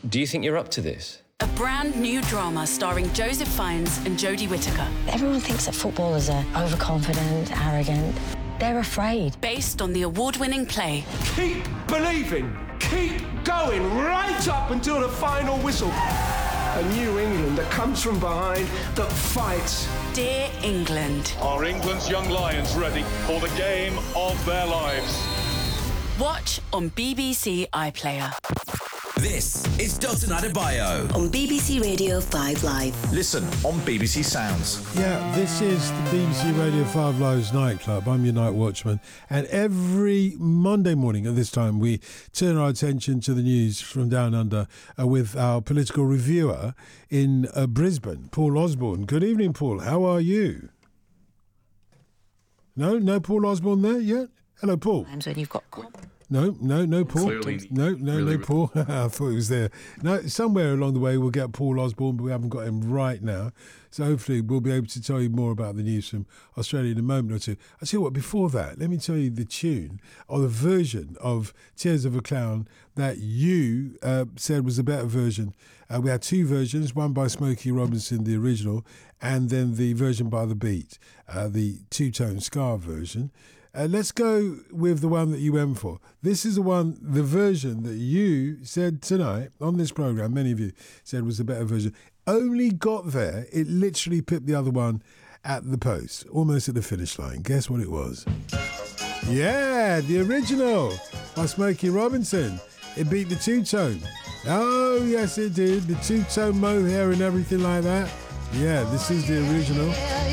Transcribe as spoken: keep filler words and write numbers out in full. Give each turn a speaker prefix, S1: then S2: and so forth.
S1: Do you think you're up to this?
S2: A brand new drama starring Joseph Fiennes and Jodie Whittaker.
S3: Everyone thinks that footballers are overconfident, arrogant. They're afraid.
S2: Based on the award-winning play.
S4: Keep believing. Keep going right up until the final whistle. A New England that comes from behind, that fights.
S2: Dear England.
S5: Are England's young lions ready for the game of their lives?
S2: Watch on B B C iPlayer.
S6: This is Dalton Adebayo
S7: on B B C Radio five Live.
S6: Listen on B B C Sounds.
S8: Yeah, this is the B B C Radio five Live's nightclub. I'm your night watchman, and every Monday morning at this time we turn our attention to the news from down under uh, with our political reviewer in uh, Brisbane, Paul Osborne. Good evening, Paul. How are you? No, no Paul Osborne there yet? Hello, Paul.
S3: Times when you've got...
S8: No, no, no, Paul.
S9: Clearly,
S8: no, no,
S9: really
S8: no, Paul. I thought he was there. No, somewhere along the way we'll get Paul Osborne, but we haven't got him right now. So hopefully we'll be able to tell you more about the news from Australia in a moment or two. I tell you what, before that, let me tell you the tune or the version of Tears of a Clown that you uh, said was a better version. Uh, we had two versions, one by Smokey Robinson, the original, and then the version by The Beat, uh, the two-tone ska version. Uh, let's go with the one that you went for. This is the one, the version that you said tonight on this programme, many of you said was the better version. Only got there, it literally pipped the other one at the post, almost at the finish line. Guess what it was? Yeah, the original by Smokey Robinson. It beat the two-tone. Oh, yes, it did. The two-tone mohair and everything like that. Yeah, this is the original.